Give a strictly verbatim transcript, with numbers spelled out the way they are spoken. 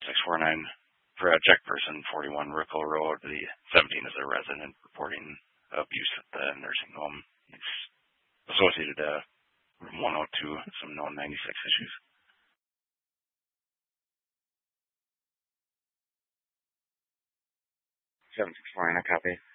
six four nine for a check person, forty-one Rickle Road. The seventeen is a resident reporting abuse at the nursing home. It's associated to room one oh two, some known ninety-six issues. seven six four nine, a copy.